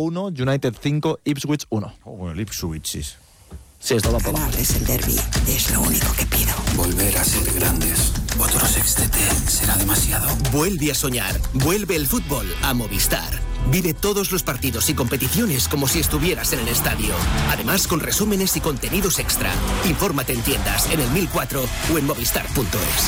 1, United 5, Ipswich 1. Bueno, el Ipswich, sí. Sí, esto tampoco. Ganarles el derbi es lo único que pido. Volver a ser grandes. Otro sextete será demasiado. Vuelve a soñar. Vuelve el fútbol a Movistar. Vive todos los partidos y competiciones como si estuvieras en el estadio. Además, con resúmenes y contenidos extra. Infórmate en tiendas, en el 1004 o en movistar.es.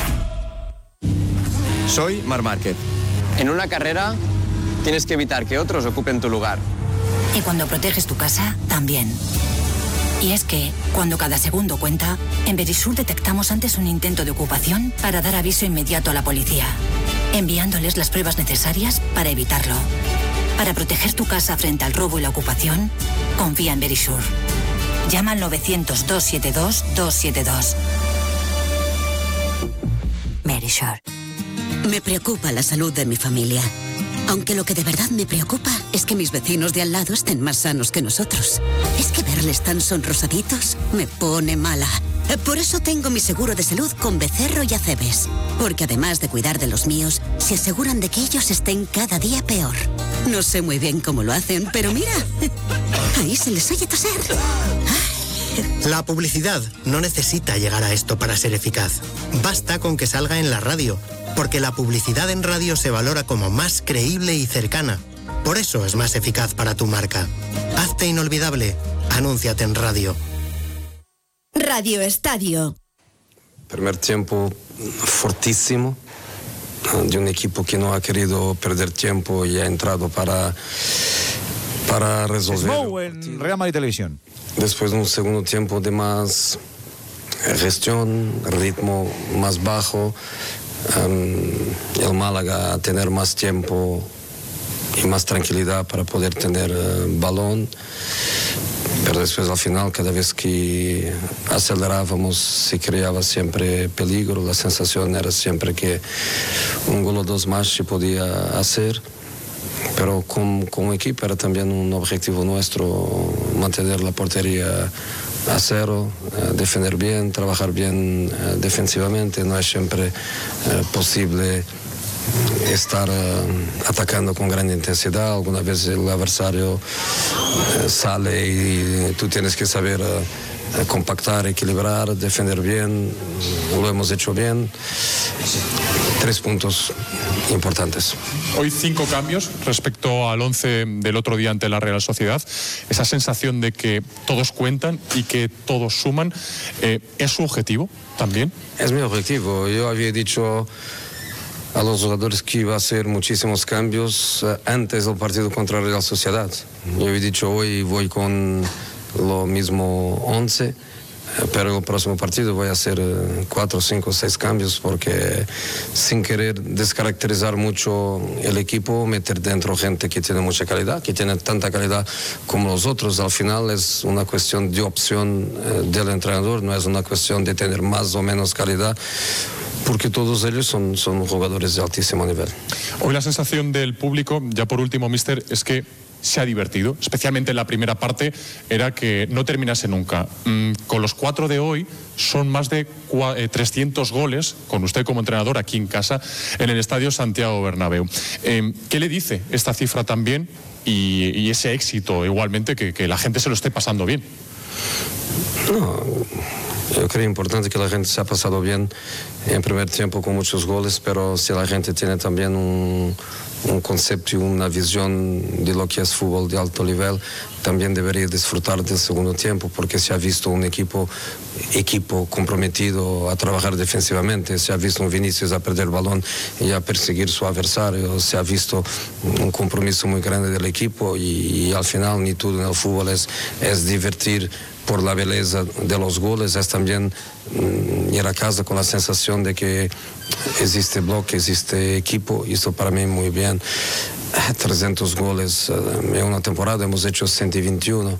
Soy Marc Márquez. En una carrera tienes que evitar que otros ocupen tu lugar. Y cuando proteges tu casa, también. Y es que, cuando cada segundo cuenta, en Verisur detectamos antes un intento de ocupación para dar aviso inmediato a la policía, enviándoles las pruebas necesarias para evitarlo. Para proteger tu casa frente al robo y la ocupación, confía en Verisur. Llama al 900-272-272. Verisur. Me preocupa la salud de mi familia. Aunque lo que de verdad me preocupa es que mis vecinos de al lado estén más sanos que nosotros. Es que verles tan sonrosaditos me pone mala. Por eso tengo mi seguro de salud con Becerro y Acebes. Porque además de cuidar de los míos, se aseguran de que ellos estén cada día peor. No sé muy bien cómo lo hacen, pero mira, ahí se les oye toser. La publicidad no necesita llegar a esto para ser eficaz. Basta con que salga en la radio, porque la publicidad en radio se valora como más creíble y cercana. Por eso es más eficaz para tu marca. Hazte inolvidable. Anúnciate en radio. Radio Estadio. Primer tiempo fortísimo, de un equipo que no ha querido perder tiempo y ha entrado para resolver. Smough en Real Madrid Televisión. Después de un segundo tiempo de más gestión, ritmo más bajo, el Málaga a tener más tiempo y más tranquilidad para poder tener balón. Pero después al final, cada vez que acelerábamos, se creaba siempre peligro. La sensación era siempre que un gol o dos más se podía hacer. Pero como equipo era también un objetivo nuestro mantener la portería a cero, defender bien, trabajar bien defensivamente. No es siempre posible estar atacando con gran intensidad. Alguna vez el adversario sale y tú tienes que saber compactar, equilibrar, defender bien. Lo hemos hecho bien. 3 puntos importantes. Hoy 5 cambios respecto al 11 del otro día ante la Real Sociedad. Esa sensación de que todos cuentan y que todos suman, ¿es su objetivo también? Es mi objetivo. Yo había dicho a los jugadores que iba a hacer muchísimos cambios antes del partido contra la Real Sociedad. Yo había dicho hoy voy con lo mismo 11, pero el próximo partido voy a hacer 4, 5, 6 cambios porque sin querer descaracterizar mucho el equipo, meter dentro gente que tiene mucha calidad, que tiene tanta calidad como los otros. Al final es una cuestión de opción del entrenador, no es una cuestión de tener más o menos calidad, porque todos ellos son jugadores de altísimo nivel. Hoy la sensación del público, ya por último, míster, es que se ha divertido, especialmente en la primera parte, era que no terminase nunca. Con los 4 de hoy son más de 300 goles, con usted como entrenador aquí en casa, en el Estadio Santiago Bernabéu. ¿Qué le dice esta cifra también y ese éxito igualmente, que la gente se lo esté pasando bien? No, yo creo importante que la gente se ha pasado bien en primer tiempo con muchos goles, pero si la gente tiene también un concepto y una visión de lo que es fútbol de alto nivel, también debería disfrutar del segundo tiempo, porque se ha visto un equipo comprometido a trabajar defensivamente, se ha visto un Vinicius a perder el balón y a perseguir su adversario, se ha visto un compromiso muy grande del equipo y al final ni todo en el fútbol es divertir por la belleza de los goles, es también ir a casa con la sensación de que existe bloque, existe equipo, y eso para mí muy bien. 300 goles en una temporada, hemos hecho 121,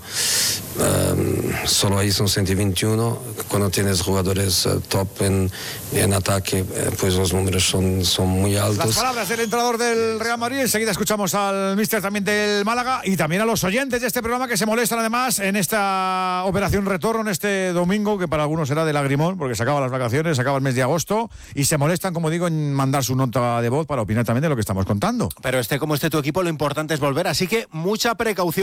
solo ahí son 121. Cuando tienes jugadores top en ataque, pues los números son muy altos. Las palabras del entrenador del Real Madrid. Enseguida escuchamos al míster también del Málaga y también a los oyentes de este programa que se molestan además en esta operación retorno en este domingo, que para algunos será de lagrimón porque se acaban las vacaciones, se acaba el mes de agosto y se molestan, como digo, en mandar su nota de voz para opinar también de lo que estamos contando. Pero como esté tu equipo, lo importante es volver, así que mucha precaución.